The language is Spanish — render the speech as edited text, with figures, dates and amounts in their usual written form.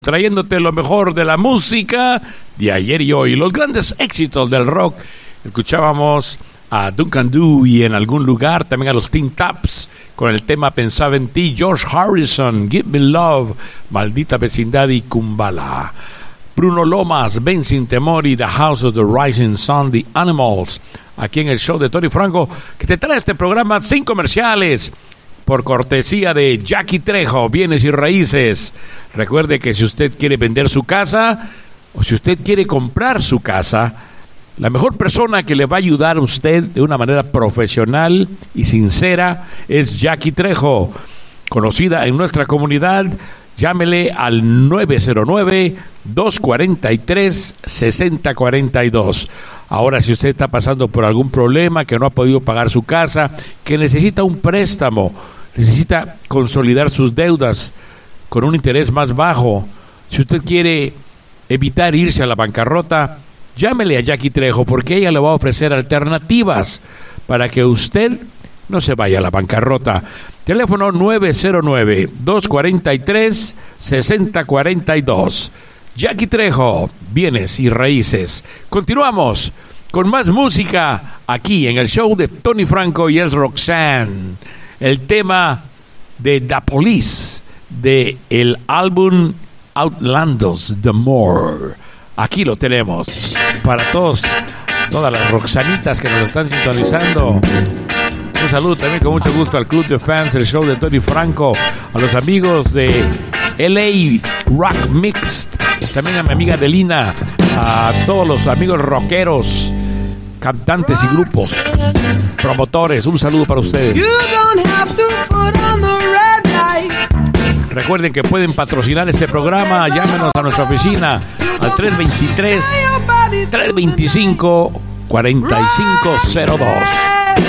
trayéndote lo mejor de la música de ayer y hoy, los grandes éxitos del rock. Escuchábamos a Duncan Dhu en algún lugar, también a los Tin Taps con el tema Pensaba en ti, George Harrison, Give Me Love, Maldita Vecindad y Kumbala. Bruno Lomas, Ven Sin Temor y The House of the Rising Sun, The Animals, aquí en el show de Tony Franco, que te trae este programa sin comerciales, por cortesía de Jackie Trejo, Bienes y Raíces. Recuerde que si usted quiere vender su casa o si usted quiere comprar su casa, la mejor persona que le va a ayudar a usted de una manera profesional y sincera es Jackie Trejo, conocida en nuestra comunidad. Llámele al 909-243-6042. Ahora, si usted está pasando por algún problema, que no ha podido pagar su casa, que necesita un préstamo, necesita consolidar sus deudas con un interés más bajo, si usted quiere evitar irse a la bancarrota, llámele a Jackie Trejo, porque ella le va a ofrecer alternativas para que usted no se vaya a la bancarrota. Teléfono 909-243-6042. Jackie Trejo, Bienes y Raíces. Continuamos con más música aquí en el show de Tony Franco y es Roxanne. El tema de The Police de el álbum Outlandos The More. Aquí lo tenemos para todas las Roxanitas que nos están sintonizando. Un saludo también con mucho gusto al Club de Fans, el show de Tony Franco, a los amigos de LA Rock Mixed, también a mi amiga Delina, a todos los amigos rockeros, cantantes y grupos, promotores, un saludo para ustedes. Recuerden que pueden patrocinar este programa, llámenos a nuestra oficina al 323-325-4502.